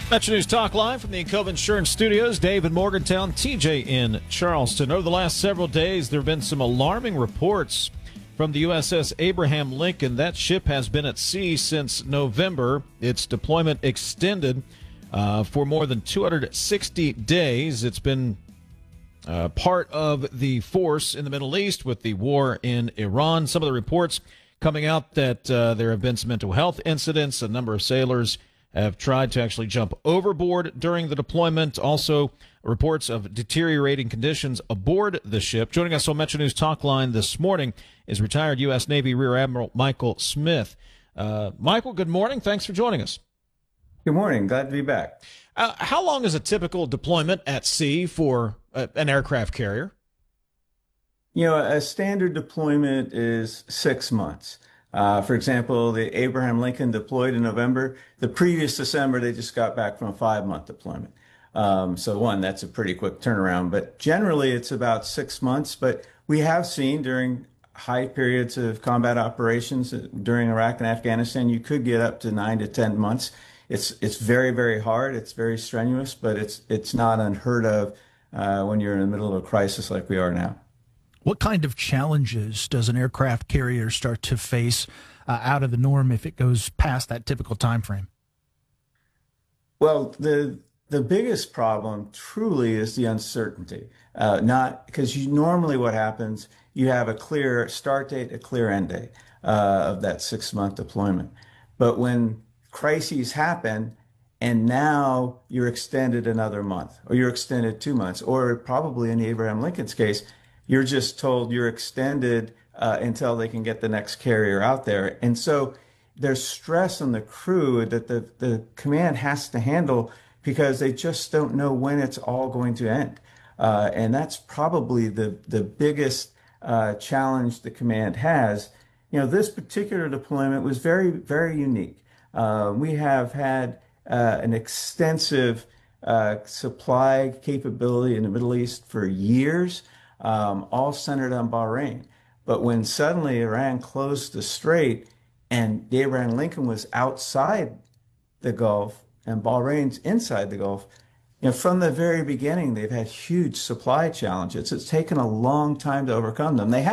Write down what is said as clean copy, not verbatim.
Metro News Talk Live from the Encova Insurance Studios. Dave in Morgantown, TJ in Charleston. Over the last several days, there have been some alarming reports from the USS Abraham Lincoln. That ship has been at sea since November. Its deployment extended for more than 260 days. It's been part of the force in the Middle East with the war in Iran. Some of the reports coming out that there have been some mental health incidents. A number of sailors have tried to actually jump overboard during the deployment. Also, reports of deteriorating conditions aboard the ship. Joining us on Metro News Talk Line this morning is retired U.S. Navy Rear Admiral Michael Smith. Michael, good morning. Thanks for joining us. Good morning. Glad to be back. How long is a typical deployment at sea for an aircraft carrier? You know, a standard deployment is 6 months. For example, the Abraham Lincoln deployed in November. The previous December, they just got back from a 5-month deployment. That's a pretty quick turnaround. But generally, it's about 6 months. But we have seen during high periods of combat operations during Iraq and Afghanistan, you could get up to 9 to 10 months. It's very, very hard. It's very strenuous, but it's not unheard of when you're in the middle of a crisis like we are now. What kind of challenges does an aircraft carrier start to face out of the norm if it goes past that typical time frame? Well, the biggest problem truly is the uncertainty. Not because normally what happens, you have a clear start date, a clear end date of that 6-month deployment. But when crises happen, and now you're extended another month, or you're extended 2 months, or probably in the Abraham Lincoln's case, you're just told you're extended until they can get the next carrier out there. And so there's stress on the crew that the command has to handle because they just don't know when it's all going to end. And that's probably the biggest challenge the command has. You know, this particular deployment was very, very unique. We have had an extensive supply capability in the Middle East for years. All centered on Bahrain. But when suddenly Iran closed the strait and the Abraham Lincoln was outside the Gulf and Bahrain's inside the Gulf, you know, from the very beginning, they've had huge supply challenges. It's taken a long time to overcome them. They